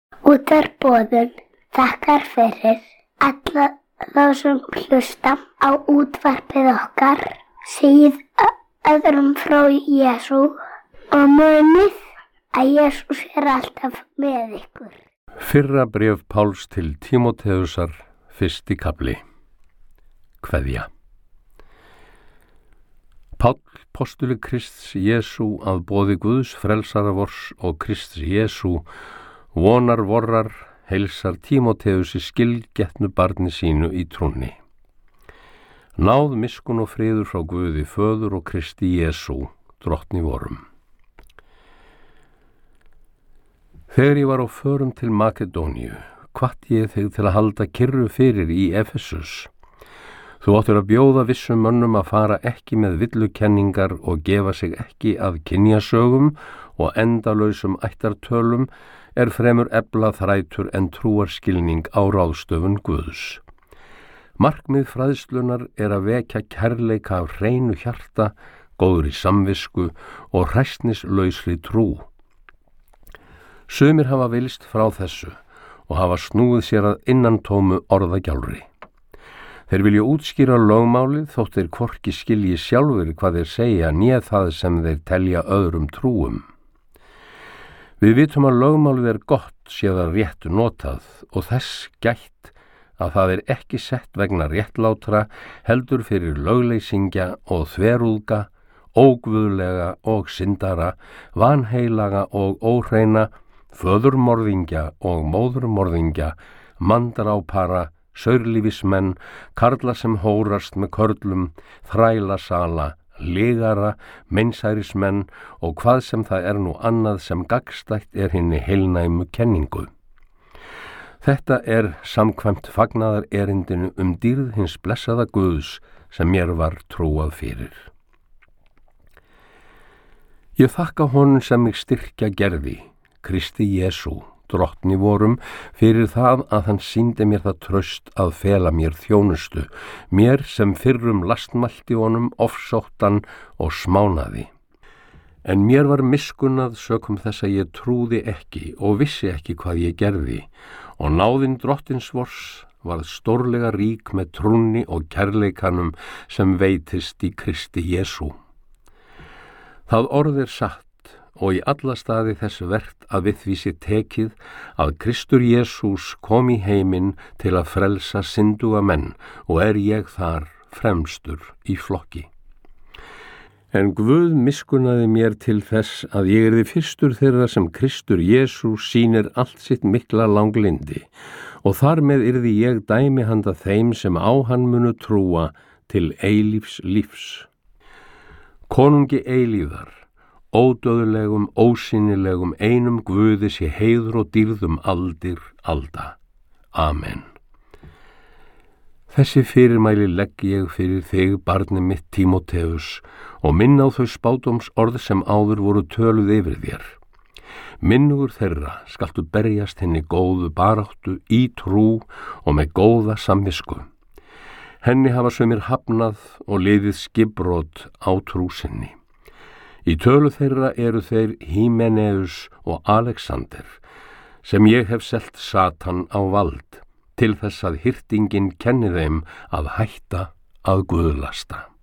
Útvarpsboðun þakkar fyrir alla þá sem hlusta á útvarpið okkar, segið öðrum frá Jesú og munið að Jesús alltaf með ykkur. Fyrra bréf Páls til Tímóteusar, 1. kafli. Kveðja. Páll, postuli Krists Jesú að boði Guðs frelsara vors og Krists Jesú, vonar vorrar, heilsar Tímóteusi skilgetnu barni sínu í trúnni. Náð miskun og friður frá Guði föður og Kristi Jesú, drottni vorum. Þegar ég var á förum til Makedóníu, hvatti ég þig til að halda kyrru fyrir í Efesus. Þú áttir að bjóða vissum mönnum að fara ekki með villukenningar og gefa sig ekki að kynjasögum og endalausum ættartölum fremur efla þrætur en trúarskilning á ráðstöfun Guðs. Markmið fræðslunar að vekja kærleika af hreinu hjarta, góðri samvisku og hræsnislausri trú. Sumir hafa vilst frá þessu og hafa snúið sér að innantómu orðagjálfri. Þeir vilja útskýra lögmálið þótt þeir hvorki skilji sjálfur hvað þeir segja né það sem þeir telja öðrum trúum. Við vitum að lögmálið gott sé það rétt notað og þess gætt að það ekki sett vegna réttlátra heldur fyrir lögleysingja og þverúðga, óguðlega og syndara, vanheilaga og óhreina, föðurmorðingja og móðurmorðingja, mandarápara, saurlífismenn, karla sem hórast með körlum, þrælasala, legara, meinsærismenn og hvað sem það nú annað sem gagnstætt hinni heilnæmu kenningu. Þetta samkvæmt fagnaðar erindinu dýrð hins blessaða Guðs sem mér var trúað fyrir. Ég þakka honum sem mig styrkja gerði, Kristi Jesú, drottni vorum, fyrir það að hann sýndi mér það traust að fela mér þjónustu, mér sem fyrrum lastmælti honum, ofsóttan og smánaði. En mér var miskunnað sökum þess að ég trúði ekki og vissi ekki hvað ég gerði, og náðin drottins vors varð stórlega rík með trúnni og kærleikanum sem veitist í Kristi Jesú. Það orð satt, og í alla staði þess vert að við því sé tekið að Kristur Jesús kom í heiminn til að frelsa synduga menn og ég þar fremstur í flokki. En Guð miskunnaði mér til þess að ég yrði fyrstur þeirra sem Kristur Jesús sýnir allt sitt mikla langlindi og þar með yrði ég dæmi handa þeim sem á hann munu trúa til eilífs lífs. Konungi eilífðar, ódöðlegum, ósýnilegum, einum Guði sé heiður og dýrð aldir alda. Amen. Þessi fyrirmæli legg ég fyrir þig, barni mitt Tímóteus, og minn á þau spádómsorð sem áður voru töluð yfir þér. Minnugur þeirra skaltu berjast henni góðu baráttu í trú og með góða samvisku. Henni hafa sumir hafnað og liðið skipbrot á trú sinni. Í tölu þeirra þeir Hímeneus og Alexander, sem ég hef selt Satan á vald, til þess að hirtingin kenni þeim að hætta að guðlasta.